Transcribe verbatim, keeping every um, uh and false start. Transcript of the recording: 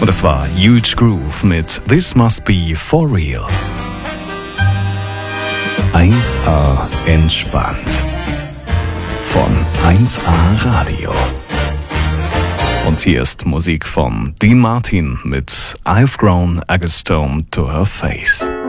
Und das war Huge Groove mit This Must Be For Real. eins A entspannt. Von eins A Radio. Und hier ist Musik von Dean Martin mit I've Grown a Stone to Her Face.